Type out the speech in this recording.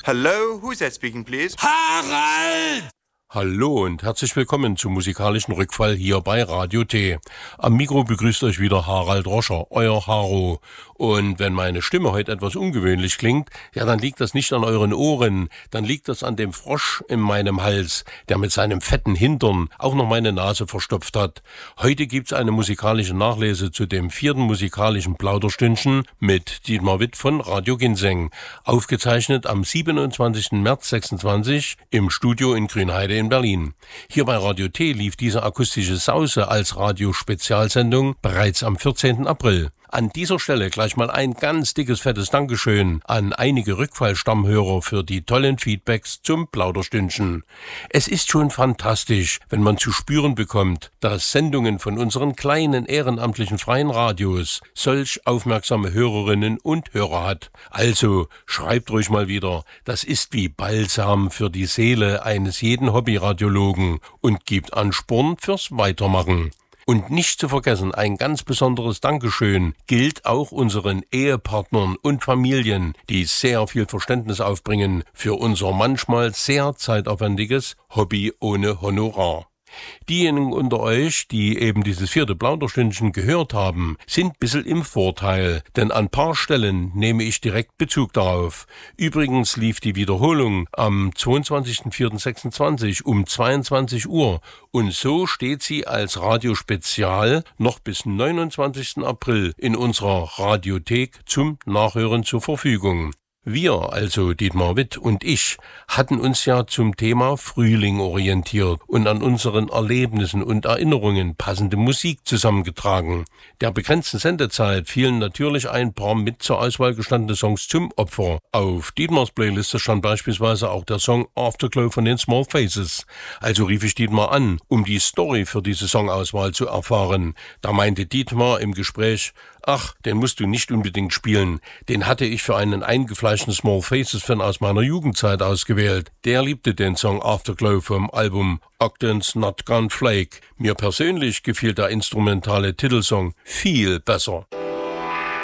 Hello, who's that speaking, please? Harald! Hallo und herzlich willkommen zum musikalischen Rückfall hier bei Radio T. Am Mikro begrüßt euch wieder Harald Roscher, euer Haro. Und wenn meine Stimme heute etwas ungewöhnlich klingt, ja, dann liegt das nicht an euren Ohren, dann liegt das an dem Frosch in meinem Hals, der mit seinem fetten Hintern auch noch meine Nase verstopft hat. Heute gibt's eine musikalische Nachlese zu dem 4. musikalischen Plauderstündchen mit Dietmar Witt von Radio Ginseng, aufgezeichnet am 27. März 26 im Studio in Grünheide in Berlin. Hier bei Radio T lief diese akustische Sause als Radiospezialsendung bereits am 14. April. An dieser Stelle gleich mal ein ganz dickes, fettes Dankeschön an einige Rückfallstammhörer für die tollen Feedbacks zum Plauderstündchen. Es ist schon fantastisch, wenn man zu spüren bekommt, dass Sendungen von unseren kleinen ehrenamtlichen freien Radios solch aufmerksame Hörerinnen und Hörer hat. Also schreibt ruhig mal wieder, das ist wie Balsam für die Seele eines jeden Hobbyradiologen und gibt Ansporn fürs Weitermachen. Und nicht zu vergessen, ein ganz besonderes Dankeschön gilt auch unseren Ehepartnern und Familien, die sehr viel Verständnis aufbringen für unser manchmal sehr zeitaufwendiges Hobby ohne Honorar. Diejenigen unter euch, die eben dieses 4. Plauderstündchen gehört haben, sind ein bisschen im Vorteil, denn an ein paar Stellen nehme ich direkt Bezug darauf. Übrigens lief die Wiederholung am 22.04.26 um 22 Uhr und so steht sie als Radiospezial noch bis 29. April in unserer Radiothek zum Nachhören zur Verfügung. Wir, also Dietmar Witt und ich, hatten uns ja zum Thema Frühling orientiert und an unseren Erlebnissen und Erinnerungen passende Musik zusammengetragen. Der begrenzten Sendezeit fielen natürlich ein paar mit zur Auswahl gestandene Songs zum Opfer. Auf Dietmars Playliste stand beispielsweise auch der Song Afterglow von den Small Faces. Also rief ich Dietmar an, um die Story für diese Songauswahl zu erfahren. Da meinte Dietmar im Gespräch: Ach, den musst du nicht unbedingt spielen. Den hatte ich für einen eingefleischten Small Faces-Fan aus meiner Jugendzeit ausgewählt. Der liebte den Song Afterglow vom Album Ogden's Not Gone Flake. Mir persönlich gefiel der instrumentale Titelsong viel besser.